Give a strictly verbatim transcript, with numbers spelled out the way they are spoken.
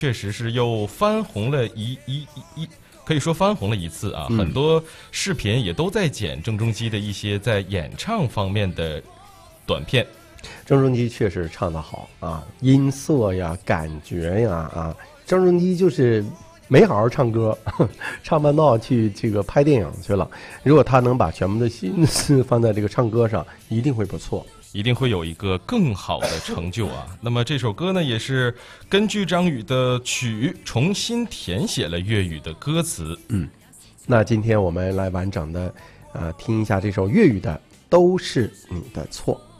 确实是又翻红了一一一一，可以说翻红了一次啊！ 嗯、 很多视频也都在剪郑中基的一些在演唱方面的短片。 郑中基确实唱得好啊，音色呀、感觉呀啊，郑中基就是没好好唱歌，唱半道去这个拍电影去了。如果他能把全部的心思放在这个唱歌上，一定会不错。 一定会有一个更好的成就啊！那么这首歌呢，也是根据张宇的曲重新填写了粤语的歌词。 嗯，那今天我们来完整的，呃，听一下这首粤语的《都是你的错》。